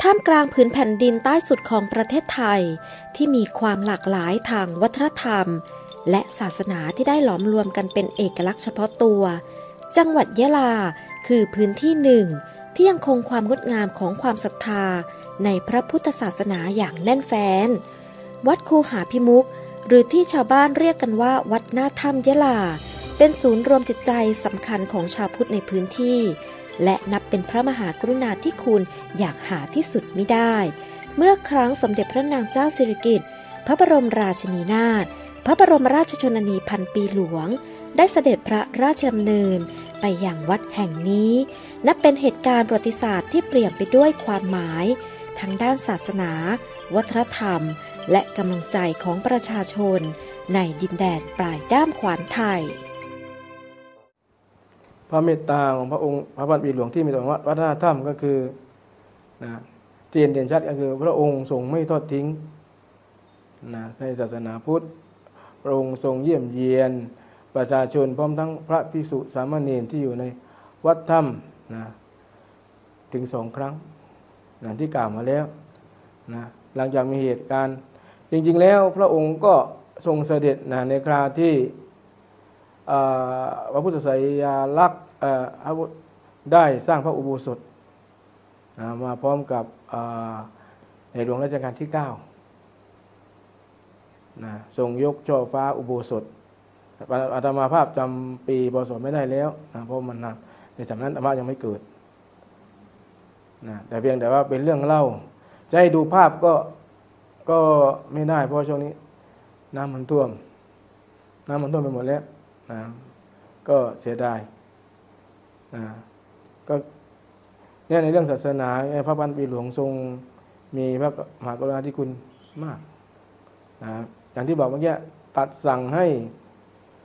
ท่ามกลางผืนแผ่นดินใต้สุดของประเทศไทยที่มีความหลากหลายทางวัฒนธรรมและศาสนาที่ได้หลอมรวมกันเป็นเอกลักษณ์เฉพาะตัวจังหวัดยะลาคือพื้นที่หนึ่งที่ยังคงความงดงามของความศรัทธาในพระพุทธศาสนาอย่างแน่นแฟ้นวัดคูหาพิมุขหรือที่ชาวบ้านเรียกกันว่าวัดหน้าถ้ำยะลาเป็นศูนย์รวมจิตใจสำคัญของชาวพุทธในพื้นที่และนับเป็นพระมหากรุณาธิคุณอย่างหาที่สุดมิได้เมื่อครั้งสมเด็จพระนางเจ้าสิริกิติ์พระบรมราชินีนาถพระบรมราชชนนีพันปีหลวงได้เสด็จพระราชดำเนินไปยังวัดแห่งนี้นับเป็นเหตุการณ์ประวัติศาสตร์ที่เปลี่ยนไปด้วยความหมายทั้งด้านศาสนาวัฒนธรรมและกำลังใจของประชาชนในดินแดนปลายด้ามขวานไทยพระเมตตาของพระองค์พระพันปีหลวงที่มีต่อวัฒนธรรมก็คือที่เด่นชัดก็คือพระองค์ทรงไม่ทอดทิ้งในศาสนาพุทธพระองค์ทรงเยี่ยมเยียนประชาชนพร้อมทั้งพระภิกษุสามเณรที่อยู่ในวัดถ้ำถึง2 ครั้งที่กล่าวมาแล้วหลังจากมีเหตุการณ์จริงๆแล้วพระองค์ก็ทรงเสด็จในคราที่พระพุทธไสยาลักษณ์ได้สร้างพระอุโบสถมาพร้อมกับในหลวงรัชกาลที่9ทรงยกช่อฟ้าอุโบสถอาตมาภาพจำปีพศไม่ได้แล้วเพราะมันนานในสมัยนั้นอาตมายังไม่เกิดแต่เพียงแต่ว่าเป็นเรื่องเล่าจะให้ดูภาพก็ไม่ได้เพราะช่วงนี้น้ำมันท่วมไปหมดแล้วก็เสียดายก็เนี่ยในเรื่องศาสนาพระพันปีหลวงทรงมีพระมหากรุณาธิคุณมากอย่างที่บอกเมื่อกี้ตัดสั่งให้